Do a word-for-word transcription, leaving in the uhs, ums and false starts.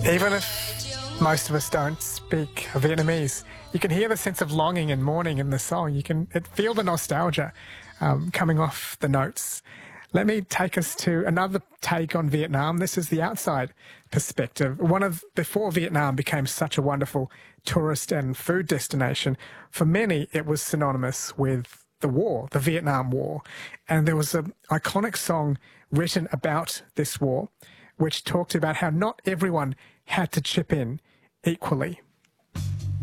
Even if most of us don't speak Vietnamese, you can hear the sense of longing and mourning in the song. You can feel the nostalgia um, coming off the notes. Let me take us to another take on Vietnam. This is the outside perspective. One of, before Vietnam became such a wonderful tourist and food destination, for many it was synonymous with the war, the Vietnam War. And there was an iconic song written about this war, which talked about how not everyone had to chip in equally.